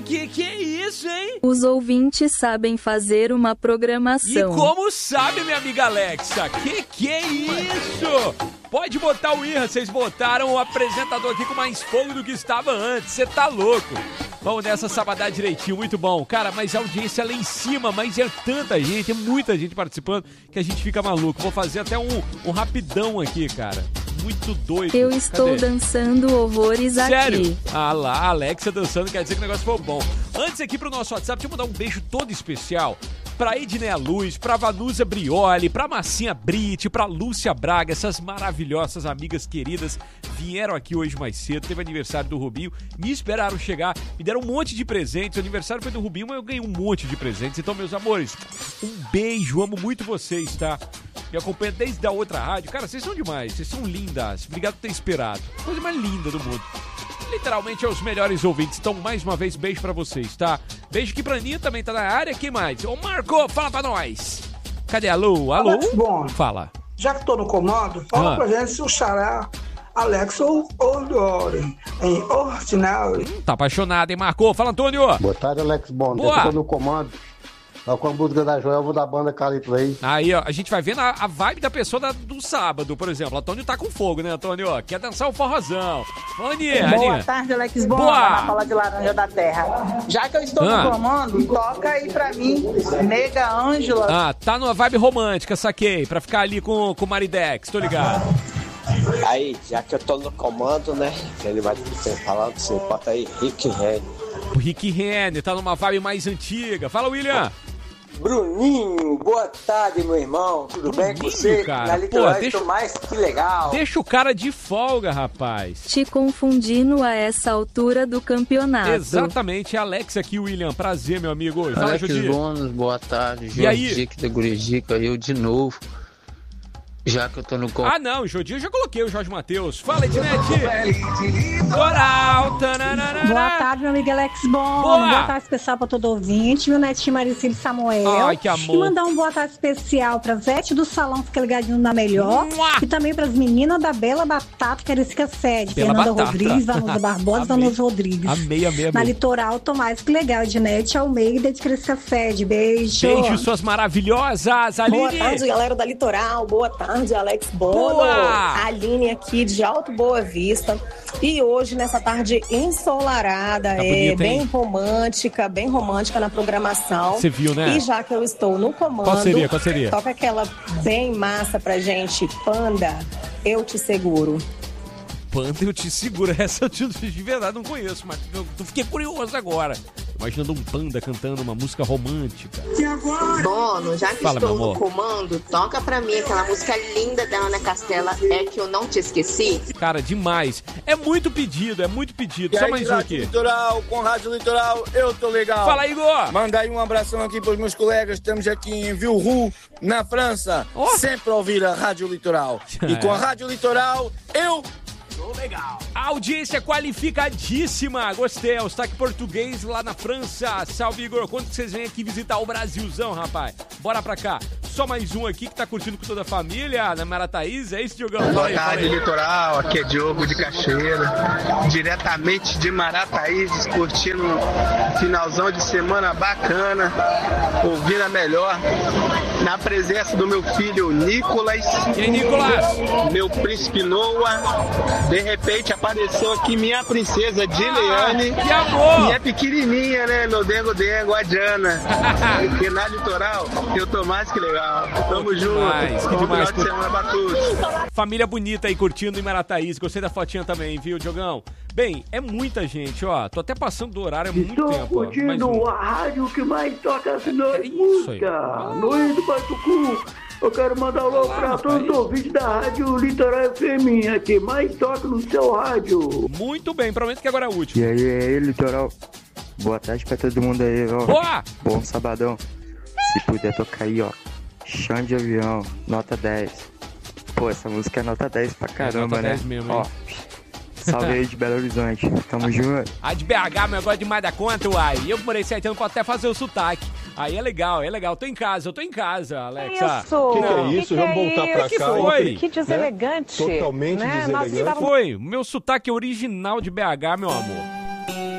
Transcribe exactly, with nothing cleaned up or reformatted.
Que que é isso, hein? Os ouvintes sabem fazer uma programação. E como sabe, minha amiga Alexa? Que que é isso? Pode botar o Irra, vocês botaram o apresentador aqui com mais fogo do que estava antes. Você tá louco. Vamos nessa sabadá direitinho, muito bom. Cara, mas a audiência lá em cima, mas é tanta gente, é muita gente participando que a gente fica maluco. Vou fazer até um, um rapidão aqui, cara. Muito doido. Eu estou Cadê? dançando horrores Sério? aqui. Ah lá, a Alexa dançando, quer dizer que o negócio foi bom. Antes aqui pro nosso WhatsApp, deixa eu mandar um beijo todo especial pra Edneia Luz, pra Vanusa Brioli, pra Massinha Brite, pra Lúcia Braga, essas maravilhosas amigas queridas vieram aqui hoje mais cedo, teve aniversário do Rubinho, me esperaram chegar, me deram um monte de presentes, o aniversário foi do Rubinho, mas eu ganhei um monte de presentes, então meus amores, um beijo, amo muito vocês, tá? Me acompanha desde a outra rádio, cara, vocês são demais, vocês são lindas, obrigado por ter esperado, coisa mais linda do mundo. Literalmente é os melhores ouvintes. Então, mais uma vez, beijo pra vocês, tá? Beijo aqui pra Aninha, também tá na área. Quem mais? Ô, Marco, fala pra nós. Cadê? Alô? Alô? Alex, bom, fala. Já que tô no comando, fala ah. pra gente se o xará Alex ou Odori em Ordinário. Hum, tá apaixonado, hein, Marco? Fala, Antônio. Boa tarde, Alex Bom. Já que eu tô no comando. Tá com a música da Joelma da banda Calito aí. Aí, ó, a gente vai vendo a, a vibe da pessoa da, do sábado, por exemplo. Antônio tá com fogo, né, Antônio? Quer dançar o forrozão. Boa, Aninha. Boa tarde, Alex Bom, na Fala de Laranja da Terra. Já que eu estou ah. no comando, toca aí pra mim, Nega Ângela. Ah, tá numa vibe romântica, saquei. Pra ficar ali com, com o Maridex, tô ligado. Aí, já que eu tô no comando, né, ele vai falar, você bota aí, Rick Renner. O Rick Renner tá numa vibe mais antiga. Fala, William. Bruninho, boa tarde, meu irmão. Tudo Bruninho, bem com você? Cara. Na Litoral, Pô, deixa... mais que legal. Deixa o cara de folga, rapaz. Te confundindo a essa altura do campeonato. Exatamente, Alex aqui, William. Prazer, meu amigo. Fala, Alex Judy. Bônus, boa tarde. E aí? Jorge da Gurijica, eu de novo. Já que eu tô no gol. Ah, não, o Jodi eu já coloquei o Jorge Matheus. Fala, Ednete. Coral. Boa tarde, meu amigo Alex Bom. Boa. Boa tarde especial pra todo ouvinte. Meu netinho Maricílio Samuel. Ai, que amor. E mandar um boa tarde especial pra Zete do Salão, fica ligadinho na Melhor. Mua. E também pras meninas da Bela Batata, que fica sede. Bela Fernanda Batata. Rodrigues, Vanusa Barbosa e Vanusa Rodrigues. Amei, amei, amei. Na Litoral, tô mais que legal. Ednete Almeida de Cresca Sede. Beijo. Beijo, suas maravilhosas, Aline. Boa tarde, galera da Litoral. Boa tarde, Alex Bom. Boa! Aline aqui de Alto Boa Vista. E hoje, nessa tarde ensolarada, tá é bonito, bem romântica, bem romântica na programação. Você viu, né? E já que eu estou no comando, Qual seria? Qual seria? toca aquela bem massa pra gente, Panda, Eu Te Seguro. Panda, Eu Te Seguro. Essa eu de verdade não conheço, mas eu fiquei curioso agora. Imaginando um panda cantando uma música romântica. Bono, já que Fala, estou meu no amor. comando, toca pra mim aquela música linda da Ana Castela, É Que Eu Não Te Esqueci. Cara, demais. É muito pedido, é muito pedido. E Só aí, mais um Rádio aqui. Litoral, com Rádio Litoral, eu tô legal. Fala, Igor. Manda aí um abração aqui pros meus colegas. Estamos aqui em Vilroux, na França. Oh. Sempre a ouvir a Rádio Litoral. E com a Rádio Litoral, eu... legal. A audiência qualificadíssima. Gostei. É o sotaque português lá na França. Salve, Igor. Quando que vocês vêm aqui visitar o Brasilzão, rapaz? Bora pra cá. Só mais um aqui que tá curtindo com toda a família, na Marataízes. É isso, Diogão? Boa tarde, Litoral. Aqui é Diogo de Cachoeira. Diretamente de Marataízes, curtindo um finalzão de semana bacana. Ouvindo a melhor. Na presença do meu filho Nicolas. E aí, Nicolas? Meu príncipe Noah. De repente apareceu aqui minha princesa Dileane. Ah, que amor! Minha pequenininha, né? Meu dengo-dengo, a Diana. Porque na Litoral eu tô mais que legal. Tamo junto. Demais, que Bom demais. final de semana pra todos. Família bonita aí curtindo em Marataízes. Gostei da fotinha também, viu, Diogão? Bem, é muita gente, ó. Tô até passando do horário há muito Estou tempo. ó. curtindo um... a rádio que mais toca as nossas É isso músicas. aí. Luiz do Batucu. Eu quero mandar um alô pra todos os ouvintes da Rádio Litoral F M, que mais toca no seu rádio. Muito bem, prometo que agora é o último. E aí, e aí, Litoral. Boa tarde pra todo mundo aí, ó. Boa! Bom sabadão. Se puder tocar aí, ó. Chão de Avião, nota dez. Pô, essa música é nota dez pra caramba, é nota né? dez mesmo, ó, hein? salve aí de Belo Horizonte. Tamo junto. A de B H, meu negócio demais da conta, uai. Eu que morei sete anos, posso até fazer o sotaque. Aí é legal, é legal. Tô em casa, eu tô em casa, Alexa. Isso! Que que é isso? Que Vamos que voltar é pra que cá. foi? Que deselegante. Né? Totalmente né? deselegante. O que foi? Meu sotaque original de B H, meu amor.